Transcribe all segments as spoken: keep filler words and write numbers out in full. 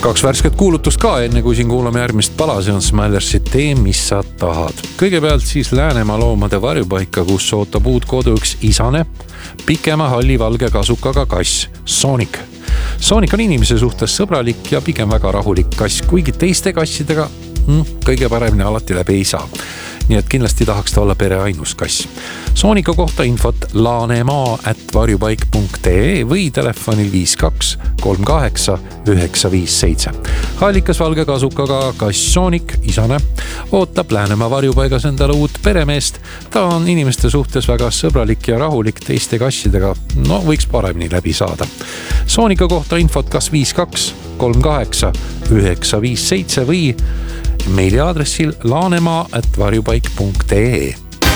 Kaks värsket kuulutust ka, enne kui siin kuulame järgmist pala, see on Smellersi Tee, mis sa tahad. Kõigepealt siis Läänemaa loomade varjupaika, kus ootab uut kodu üks isane, pikema hallivalge kasukaga kass, Sonic. Sonic on inimese suhtes sõbralik ja pigem väga rahulik kass, kuigi teiste kassidega mm, kõige paremini alati läbi ei saa. Nii et kindlasti tahaks ta olla pere ainus kass. Sooniku kohta infot laanemaa at varjupaik punkt ee või telefonil viis kaks kolm kaheksa üheksa viis seitse. Hallikas valge kasukaga kass Sonic, isane, ootab Läänemaa varjupaigas endale uut peremeest. Ta on inimeste suhtes väga sõbralik ja rahulik, teiste kassidega no võiks paremini läbi saada. Sooniku kohta infot kas viis kaks kolm kaheksa üheksa viis seitse või meili aadressil laanemaa at varjupaik punkt ee.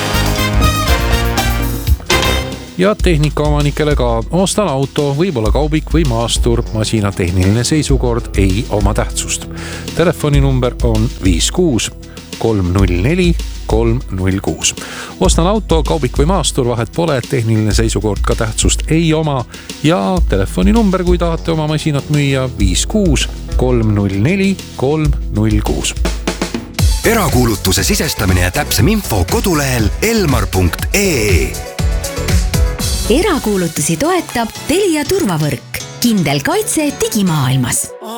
Ja tehnikaomanikele ka ostan auto, võib-olla kaubik või maastur, masina tehniline seisukord ei oma tähtsust. Telefoninumber on viis kuus kolm null neli kolm null kuus. Ostan auto, kaubik või maastur, vahet pole, tehniline seisukord ka tähtsust ei oma ja telefoninumber, kui tahate oma masinat müüa, viis kuus kolm null neli kolm null kuus. Erakuulutuse sisestamine ja täpsem info kodulehel elmar punkt ee. Erakuulutusi toetab Telia turvavõrk. Kindel kaitse digimaailmas.